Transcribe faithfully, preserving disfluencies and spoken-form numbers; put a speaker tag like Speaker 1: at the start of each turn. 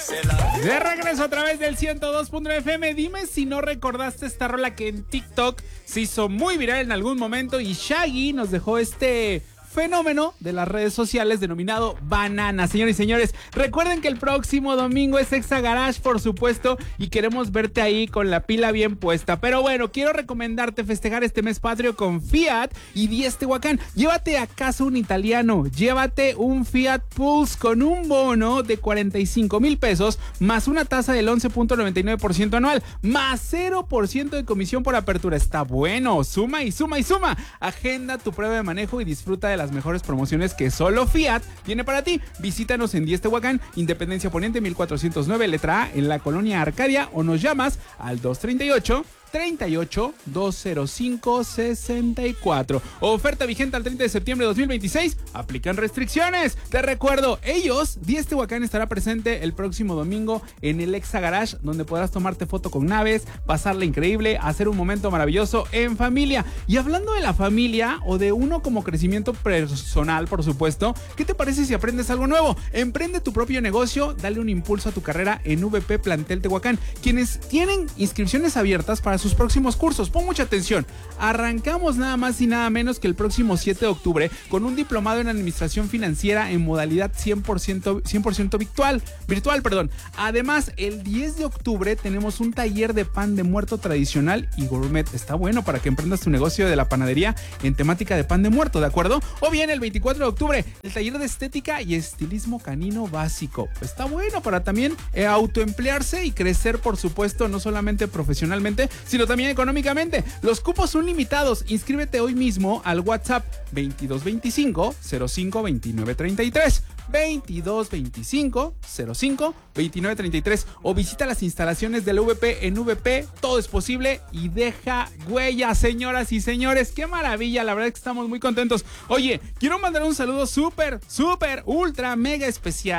Speaker 1: De regreso a través del ciento dos punto nueve F M. Dime si no recordaste esta rola que en TikTok se hizo muy viral en algún momento y Shaggy nos dejó este fenómeno de las redes sociales denominado Banana. Señores y señores, recuerden que el próximo domingo es Exa Garage, por supuesto, y queremos verte ahí con la pila bien puesta. Pero bueno, quiero recomendarte festejar este mes patrio con Fiat y diez Tehuacán. Llévate a casa un italiano, llévate un Fiat Pulse con un bono de cuarenta y cinco mil pesos, más una tasa del once punto noventa y nueve por ciento anual, más cero por ciento de comisión por apertura. Está bueno, suma y suma y suma. Agenda tu prueba de manejo y disfruta de las mejores promociones que solo Fiat tiene para ti. Visítanos en diez Tehuacán, Independencia Poniente mil cuatrocientos nueve, letra A, en la colonia Arcadia, o nos llamas al dos treinta y ocho, treinta y ocho, doscientos cinco, sesenta y cuatro. Oferta vigente al treinta de septiembre de dos mil veintiséis. Aplican restricciones. Te recuerdo, ellos, diez Tehuacán, estará presente el próximo domingo en el Exa Garage, donde podrás tomarte foto con naves, pasarla increíble, hacer un momento maravilloso en familia. Y hablando de la familia o de uno como crecimiento personal, por supuesto, ¿qué te parece si aprendes algo nuevo? Emprende tu propio negocio, dale un impulso a tu carrera en V P Plantel Tehuacán, quienes tienen inscripciones abiertas para sus próximos cursos. Pon mucha atención. Arrancamos nada más y nada menos que el próximo siete de octubre con un diplomado en administración financiera en modalidad cien por ciento, cien por ciento virtual, virtual, perdón. Además, el diez de octubre tenemos un taller de pan de muerto tradicional y gourmet. Está bueno para que emprendas tu negocio de la panadería en temática de pan de muerto, ¿de acuerdo? O bien el veinticuatro de octubre, el taller de estética y estilismo canino básico. Está bueno para también eh, autoemplearse y crecer, por supuesto, no solamente profesionalmente, sino también económicamente. Los cupos son limitados. Inscríbete hoy mismo al WhatsApp veintidós veinticinco, cero cinco, veintinueve treinta y tres. veintidós veinticinco, cero cinco, veintinueve treinta y tres, o visita las instalaciones del V P en V P. Todo es posible y deja huella, señoras y señores. Qué maravilla, la verdad es que estamos muy contentos. Oye, quiero mandar un saludo súper, súper, ultra, mega especial